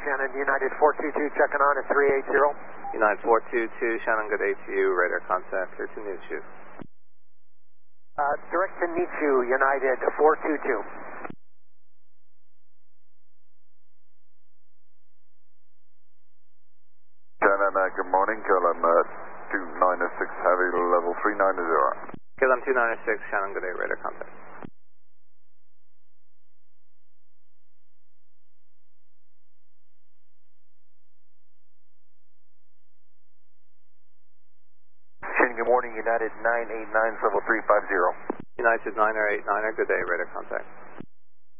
Shannon, United 422 checking on at 380. United 422, Shannon, good day to you. Radar contact, clear to Nichu. Direct to Nichu, United 422. Shannon, good morning. KLM 296 Heavy, level 390. KLM 296, Shannon, good day. Radar contact. Good morning, United 989, level 350. United 989er, good day, radar contact.